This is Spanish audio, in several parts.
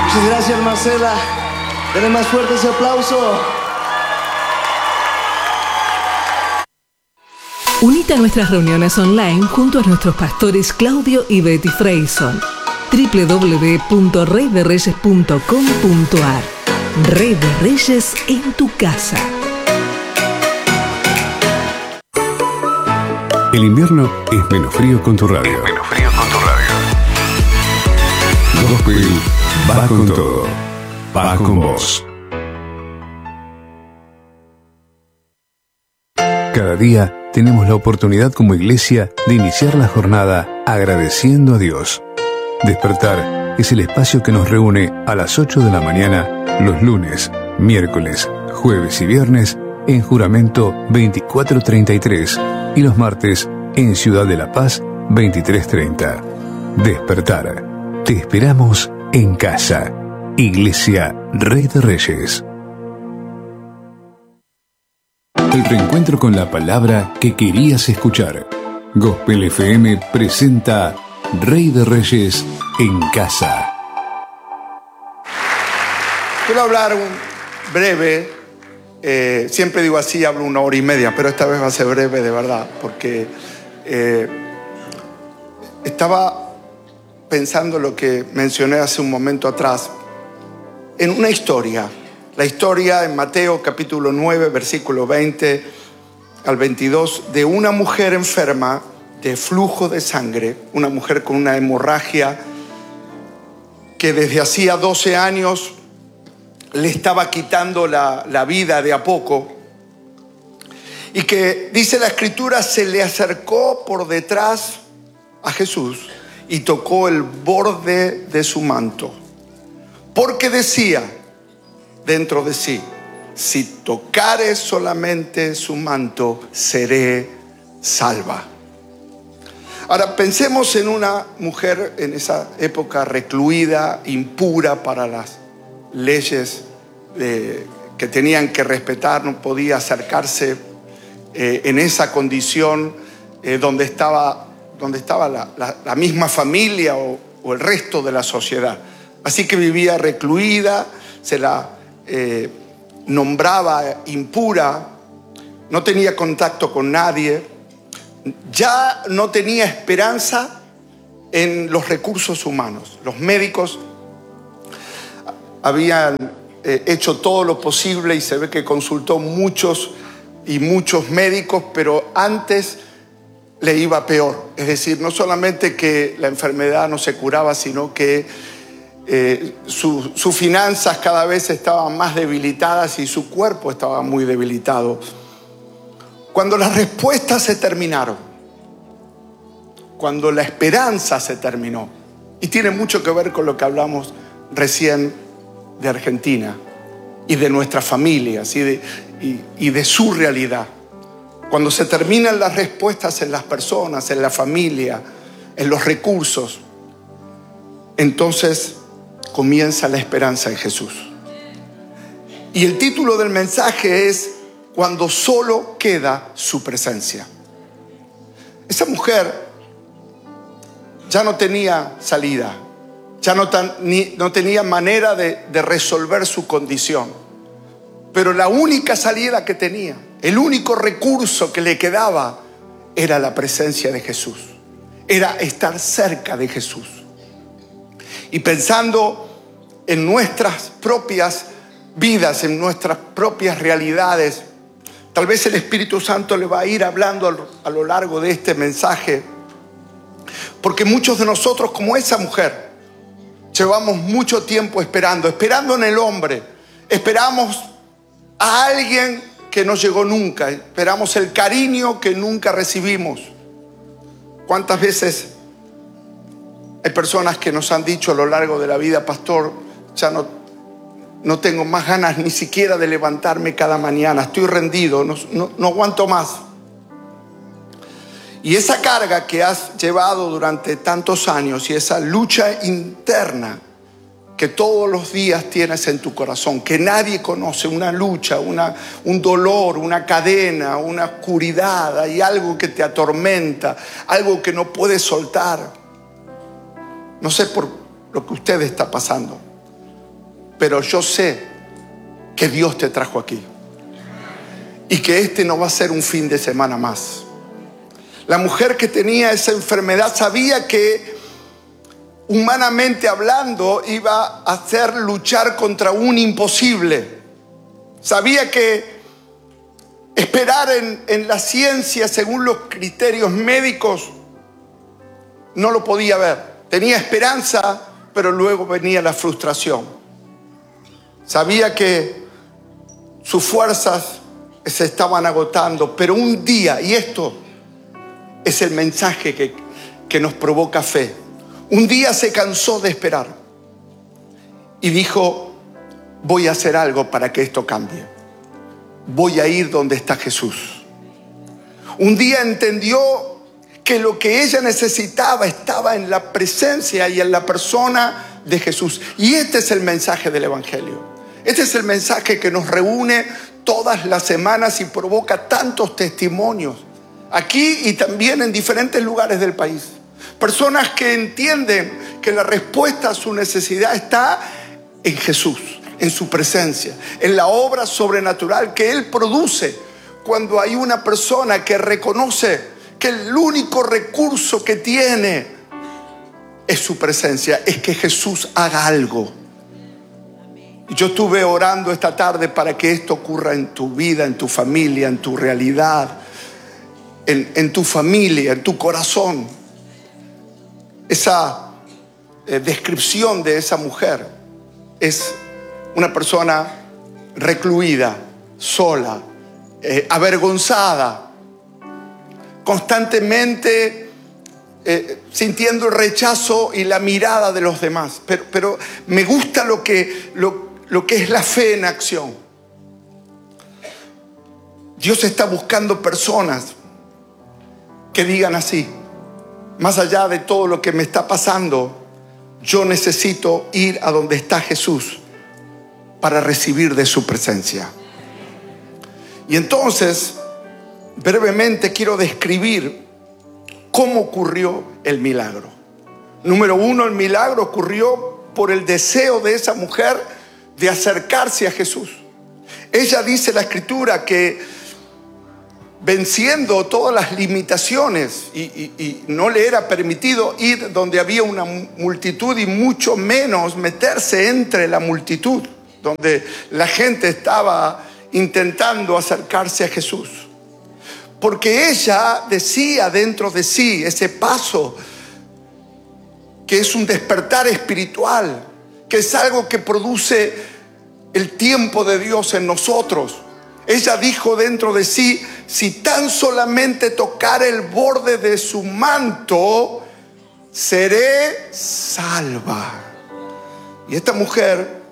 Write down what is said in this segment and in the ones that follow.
Muchas gracias, Marcela. Denle más fuerte ese aplauso. Unite a nuestras reuniones online junto a nuestros pastores Claudio y Betty Freyson. www.reydereyes.com.ar. Rey de Reyes en tu casa. El invierno es menos frío con tu radio. Gospel va con todo. Va con vos. Cada día tenemos la oportunidad como iglesia de iniciar la jornada agradeciendo a Dios. Despertar es el espacio que nos reúne a las 8 de la mañana los lunes, miércoles, jueves y viernes en Juramento 2433 y los martes en Ciudad de la Paz 2330. Despertar. Te esperamos en casa. Iglesia Rey de Reyes. El reencuentro con la palabra que querías escuchar. Gospel FM presenta Rey de Reyes en casa. Quiero hablar breve. Siempre digo así, hablo 1 hora y media, pero esta vez va a ser breve de verdad, porque estaba pensando lo que mencioné hace un momento atrás, en una historia. La historia en Mateo capítulo 9, versículo 20 al 22, de una mujer enferma de flujo de sangre, una mujer con una hemorragia que desde hacía 12 años le estaba quitando la vida de a poco, y que, dice la Escritura, se le acercó por detrás a Jesús y tocó el borde de su manto, porque decía dentro de sí: si tocare solamente su manto, seré salva. Ahora pensemos en una mujer en esa época recluida, impura para las leyes que tenían que respetar, no podía acercarse en esa condición donde estaba la misma familia o el resto de la sociedad. Así que vivía recluida, se la nombraba impura, no tenía contacto con nadie, ya no tenía esperanza en los recursos humanos. Los médicos habían hecho todo lo posible y se ve que consultó muchos médicos, pero antes le iba peor. Es decir, no solamente que la enfermedad no se curaba, sino que sus finanzas cada vez estaban más debilitadas y su cuerpo estaba muy debilitado. Cuando las respuestas se terminaron, cuando la esperanza se terminó, y tiene mucho que ver con lo que hablamos recién de Argentina y de nuestras familias y de su realidad. Cuando se terminan las respuestas en las personas, en la familia, en los recursos, entonces comienza la esperanza en Jesús. Y el título del mensaje es: cuando solo queda su presencia. Esa mujer ya no tenía salida, ya no tenía manera de resolver su condición. Pero la única salida que tenía, el único recurso que le quedaba, era la presencia de Jesús. Era estar cerca de Jesús. Y pensando en nuestras propias vidas, en nuestras propias realidades, tal vez el Espíritu Santo le va a ir hablando a lo largo de este mensaje, porque muchos de nosotros, como esa mujer, llevamos mucho tiempo esperando en el hombre. Esperamos a alguien que no llegó nunca, esperamos el cariño que nunca recibimos. ¿Cuántas veces hay personas que nos han dicho a lo largo de la vida: pastor, ya no tengo más ganas ni siquiera de levantarme cada mañana, estoy rendido, no aguanto más? Y esa carga que has llevado durante tantos años y esa lucha interna que todos los días tienes en tu corazón, que nadie conoce, una lucha, un dolor, una cadena, una oscuridad, hay algo que te atormenta, algo que no puedes soltar. No sé por lo que usted está pasando, pero yo sé que Dios te trajo aquí y que este no va a ser un fin de semana más. La mujer que tenía esa enfermedad sabía que, humanamente hablando, iba a hacer luchar contra un imposible. Sabía que esperar en la ciencia según los criterios médicos no lo podía ver. Tenía esperanza, pero luego venía la frustración. Sabía que sus fuerzas se estaban agotando, pero un día, y esto es el mensaje que nos provoca fe, un día se cansó de esperar y dijo: voy a hacer algo para que esto cambie. Voy a ir donde está Jesús. Un día entendió que lo que ella necesitaba estaba en la presencia y en la persona de Jesús. Y este es el mensaje del Evangelio. Este es el mensaje que nos reúne todas las semanas y provoca tantos testimonios aquí y también en diferentes lugares del país. Personas que entienden que la respuesta a su necesidad está en Jesús, en su presencia, en la obra sobrenatural que Él produce cuando hay una persona que reconoce que el único recurso que tiene es su presencia, es que Jesús haga algo. Yo estuve orando esta tarde para que esto ocurra en tu vida, en tu familia, en tu realidad, en tu familia, en tu corazón. Esa descripción de esa mujer es una persona recluida, sola, avergonzada, constantemente sintiendo el rechazo y la mirada de los demás. Pero me gusta lo que es la fe en acción. Dios está buscando personas que digan así: más allá de todo lo que me está pasando, yo necesito ir a donde está Jesús para recibir de su presencia. Y entonces, brevemente quiero describir cómo ocurrió el milagro. Número uno, el milagro ocurrió por el deseo de esa mujer de acercarse a Jesús. Ella dice la Escritura que, venciendo todas las limitaciones y no le era permitido ir donde había una multitud y mucho menos meterse entre la multitud, donde la gente estaba intentando acercarse a Jesús. Porque ella decía dentro de sí ese paso que es un despertar espiritual, que es algo que produce el tiempo de Dios en nosotros. Ella dijo dentro de sí: si tan solamente tocar el borde de su manto, seré salva. Y esta mujer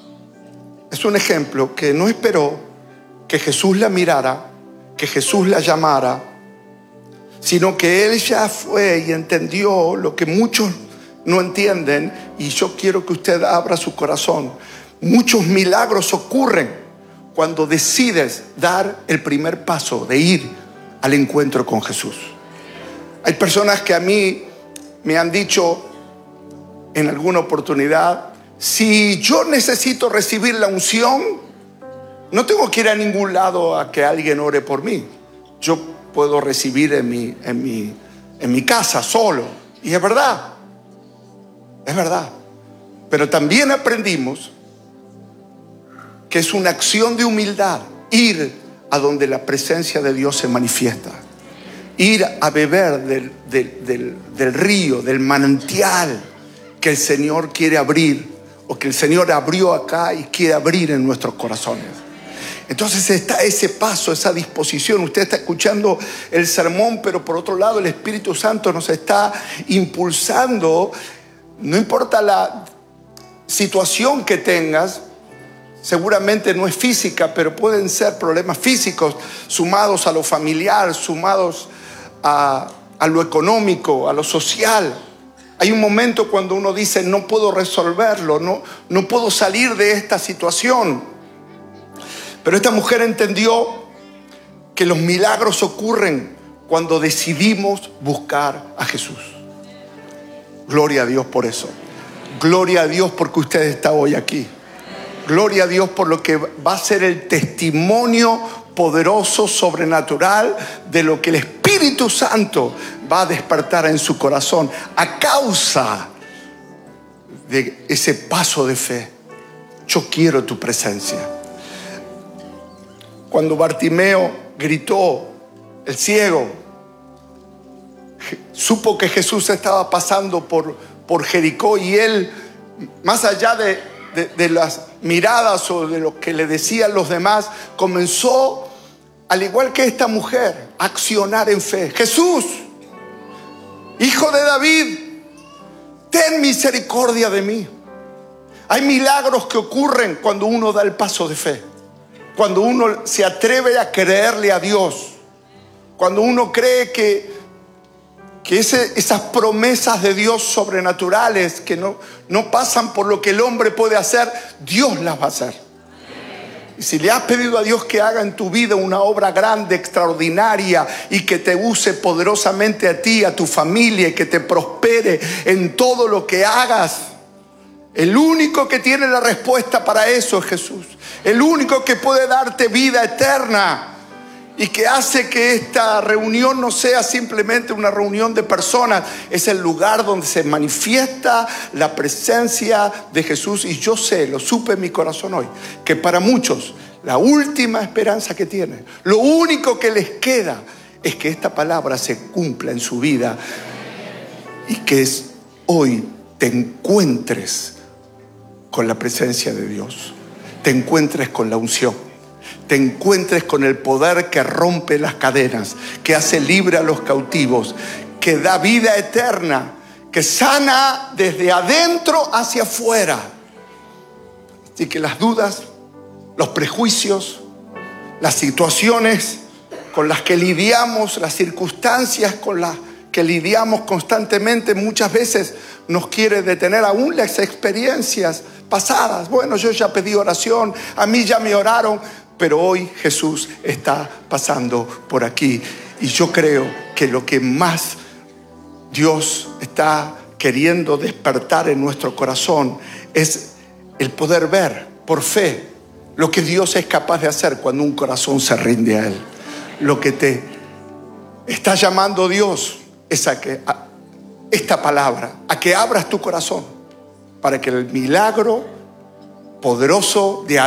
es un ejemplo que no esperó que Jesús la mirara, que Jesús la llamara, sino que Él ya fue y entendió lo que muchos no entienden. Y yo quiero que usted abra su corazón. Muchos milagros ocurren cuando decides dar el primer paso de ir al encuentro con Jesús. Hay personas que a mí me han dicho en alguna oportunidad: si yo necesito recibir la unción, no tengo que ir a ningún lado a que alguien ore por mí. Yo puedo recibir en mi casa solo. Y es verdad. Es verdad. Pero también aprendimos que es una acción de humildad ir a donde la presencia de Dios se manifiesta. Ir a beber del río, del manantial que el Señor quiere abrir, o que el Señor abrió acá y quiere abrir en nuestros corazones. Entonces está ese paso, esa disposición. Usted está escuchando el sermón, pero por otro lado el Espíritu Santo nos está impulsando. No importa la situación que tengas, seguramente no es física, pero pueden ser problemas físicos sumados a lo familiar, sumados a lo económico, a lo social. Hay un momento cuando uno dice: no puedo resolverlo, no puedo salir de esta situación. Pero esta mujer entendió que los milagros ocurren cuando decidimos buscar a Jesús. Gloria a Dios por eso. Gloria a Dios porque usted está hoy aquí. Gloria a Dios por lo que va a ser el testimonio poderoso, sobrenatural, de lo que el Espíritu Santo va a despertar en su corazón a causa de ese paso de fe. Yo quiero tu presencia. Cuando Bartimeo gritó, el ciego, supo que Jesús estaba pasando por Jericó, y él, más allá de las miradas o de lo que le decían los demás, comenzó, al igual que esta mujer, a accionar en fe. Jesús, Hijo de David, ten misericordia de mí. Hay milagros que ocurren cuando uno da el paso de fe, cuando uno se atreve a creerle a Dios, cuando uno cree que esas promesas de Dios sobrenaturales que no pasan por lo que el hombre puede hacer, Dios las va a hacer. Y si le has pedido a Dios que haga en tu vida una obra grande, extraordinaria, y que te use poderosamente a ti, a tu familia, y que te prospere en todo lo que hagas, el único que tiene la respuesta para eso es Jesús. El único que puede darte vida eterna y que hace que esta reunión no sea simplemente una reunión de personas. Es el lugar donde se manifiesta la presencia de Jesús. Y yo sé, lo supe en mi corazón hoy, que para muchos la última esperanza que tienen, lo único que les queda, es que esta palabra se cumpla en su vida. Y que hoy te encuentres con la presencia de Dios, te encuentres con la unción, te encuentres con el poder que rompe las cadenas, que hace libre a los cautivos, que da vida eterna, que sana desde adentro hacia afuera. Así que las dudas, los prejuicios, las situaciones con las que lidiamos, las circunstancias con las que lidiamos constantemente, muchas veces nos quiere detener, aún las experiencias pasadas. Bueno, yo ya pedí oración, a mí ya me oraron, pero hoy Jesús está pasando por aquí. Y yo creo que lo que más Dios está queriendo despertar en nuestro corazón es el poder ver por fe lo que Dios es capaz de hacer cuando un corazón se rinde a Él. Lo que te está llamando Dios es a esta palabra, a que abras tu corazón para que el milagro poderoso de